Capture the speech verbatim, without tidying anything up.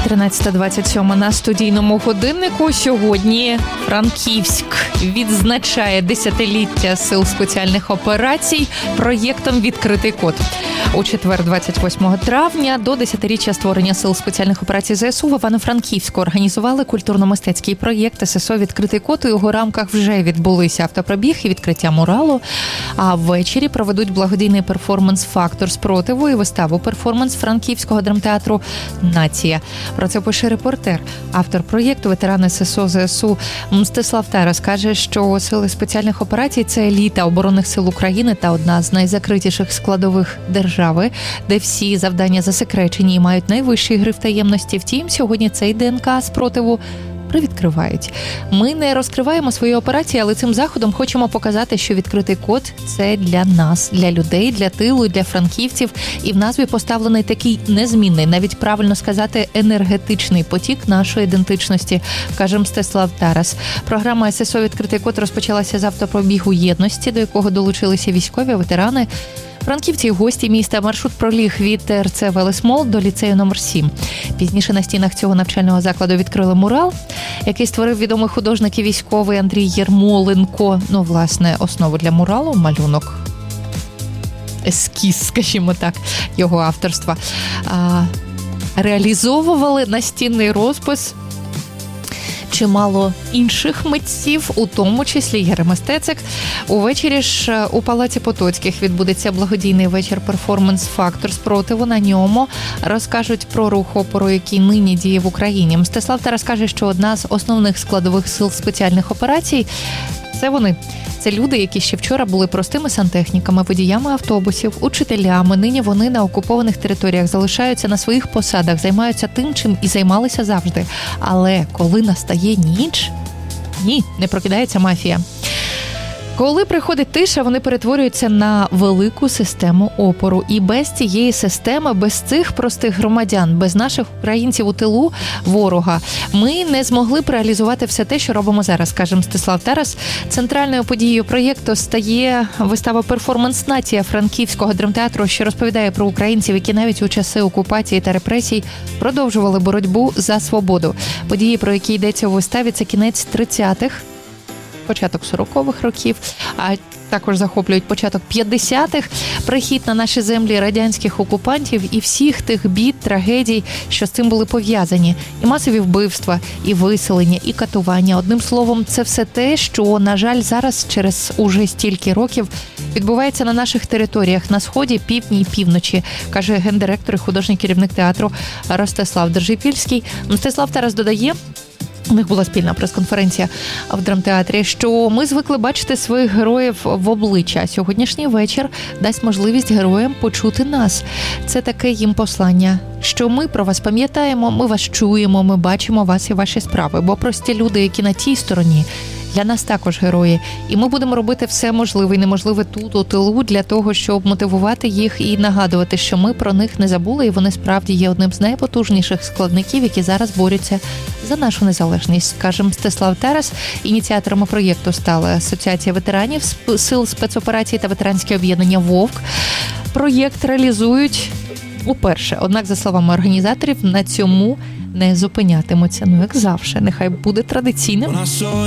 тринадцята двадцять сім на студійному годиннику. Сьогодні Франківськ відзначає десятиліття Сил спеціальних операцій проєктом «Відкритий код». У четвер, двадцять восьмого травня, до десятиріччя створення Сил спеціальних операцій ЗСУ в Івано-Франківську організували культурно-мистецький проєкт ССО «Відкритий код». У його рамках вже відбулися автопробіг і відкриття муралу. А ввечері проведуть благодійний перформанс «Фактор спротиву» і виставу перформанс Франківського драмтеатру «Нація». Про це пише репортер. Автор проєкту, ветеран ССО ЗСУ Мстислав Тарас, каже, що Сили спеціальних операцій – це еліта оборонних сил України та одна з найзакритіших складових держави, де всі завдання засекречені і мають найвищий гриф таємності. Втім, сьогодні цей ДНК спротиву привідкривають. Ми не розкриваємо свої операції, але цим заходом хочемо показати, що відкритий код – це для нас, для людей, для тилу, для франківців. І в назві поставлений такий незмінний, навіть правильно сказати, енергетичний потік нашої ідентичності, каже Мстислав Тарас. Програма ССО «Відкритий код» розпочалася з автопробігу єдності, до якого долучилися військові, ветерани, франківці і гості міста. Маршрут проліг від ТРЦ «Велесмол» до ліцею номер сім. Пізніше на стінах цього навчального закладу відкрили мурал, який створив відомий художник і військовий Андрій Єрмоленко. Ну, власне, основу для муралу – малюнок. Ескіз, скажімо так, його авторства. А, реалізовували настінний розпис чимало інших митців, у тому числі Ігор Мистецик. Увечері ж у Палаці Потоцьких відбудеться благодійний вечір-перформанс «Фактор спротиву». На ньому розкажуть про рух опору, який нині діє в Україні. Мстислав Тарас каже, що одна з основних складових сил спеціальних операцій – це вони. Це люди, які ще вчора були простими сантехніками, водіями автобусів, учителями. Нині вони на окупованих територіях залишаються на своїх посадах, займаються тим, чим і займалися завжди. Але коли настає ніч, ні, не прокидається мафія. Коли приходить тиша, вони перетворюються на велику систему опору. І без цієї системи, без цих простих громадян, без наших українців у тилу ворога, ми не змогли б реалізувати все те, що робимо зараз, каже Мстислав Тарас. Центральною подією проєкту стає вистава «Перформанс Нація» Франківського драмтеатру, що розповідає про українців, які навіть у часи окупації та репресій продовжували боротьбу за свободу. Події, про які йдеться у виставі, це кінець тридцятих, початок сорокових років, а також захоплюють початок п'ятдесятих, прихід на наші землі радянських окупантів і всіх тих бід, трагедій, що з цим були пов'язані. І масові вбивства, і виселення, і катування. Одним словом, це все те, що, на жаль, зараз, через уже стільки років, відбувається на наших територіях, на Сході, Півдні і Півночі, каже гендиректор і художній керівник театру Ростислав Держипільський. Мстислав Тарас додає, у них була спільна прес-конференція в драмтеатрі, що ми звикли бачити своїх героїв в обличчя. Сьогоднішній вечір дасть можливість героям почути нас. Це таке їм послання, що ми про вас пам'ятаємо, ми вас чуємо, ми бачимо вас і ваші справи. Бо прості люди, які на тій стороні, для нас також герої. І ми будемо робити все можливе і неможливе тут, у тилу, для того, щоб мотивувати їх і нагадувати, що ми про них не забули, і вони справді є одним з найпотужніших складників, які зараз борються за нашу незалежність, каже Мстислав Тарас. Ініціаторами проєкту стали Асоціація ветеранів Сил спецоперацій та ветеранське об'єднання «Вовк». Проєкт реалізують уперше. Однак, за словами організаторів, на цьому не зупинятимуться. Ну, як завжди, нехай буде традиційним.